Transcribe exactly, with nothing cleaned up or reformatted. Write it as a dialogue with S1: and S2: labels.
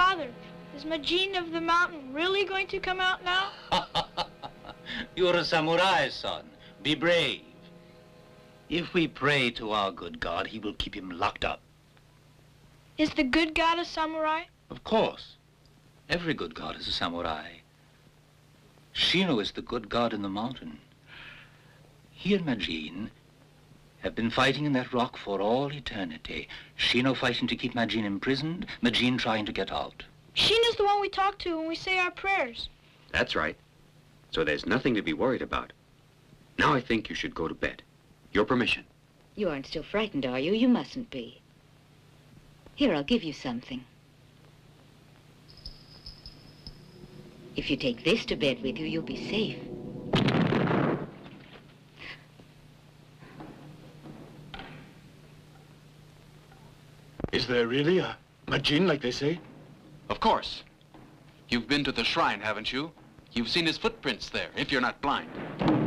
S1: Father, is Majin of the Mountain really going to come out now?
S2: You're a samurai, son. Be brave. If we pray to our good God, he will keep him locked up.
S1: Is the good God a samurai?
S2: Of course. Every good god is a samurai. Shino is the good god in the mountain. He and Majin have been fighting in that rock for all eternity. Shino fighting to keep Majin imprisoned, Majin trying to get out.
S1: Shino's the one we talk to when we say our prayers.
S3: That's right. So there's nothing to be worried about. Now I think you should go to bed. Your permission.
S4: You aren't still frightened, are you? You mustn't be. Here, I'll give you something. If you take this to bed with you, you'll be safe.
S5: Is there really a Majin, like they say?
S6: Of course. You've been to the shrine, haven't you? You've seen his footprints there, if you're not blind.